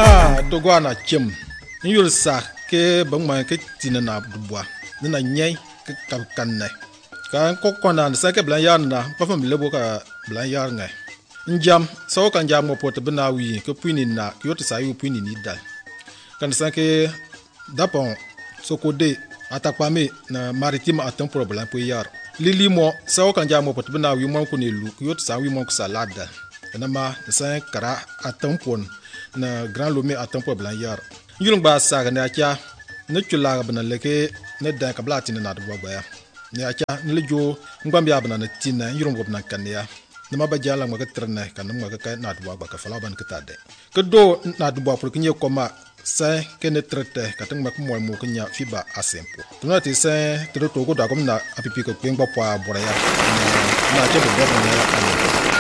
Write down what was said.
Togo na chim yul sa ke bang ma ke tin na bua na nyai ke kan ne kan ko kona sa ke blan yan na pa fam lebo ka blan yar ngai njam so kan jam mo pot bna wi ke puini na yot sa yu puini ni dal kan sa ke dapon so ko de atakpa me na maritime atam problem po yar lili mo so kan jam mo pot bna wi mo ko ne lu yot sa wi mo ko salada na ma sa kara atam pon na grand lomé atam po blan yar yulung ba sa ga na cha ne chula ga bna leke ne da ka blati na do ba ya ne acha ne le jo ngam ya bna na tin yulung go bna kan ya nama ba jala ma ka trene kan ma ka na do ba ka fala ban ka tade ke do na do ba pour que nye koma sa ke ne trete ka tang ma ko mo mo nya fiba asempo tuna ti sa to ko da ko na apipi ko ngba po abora ya na che do ba na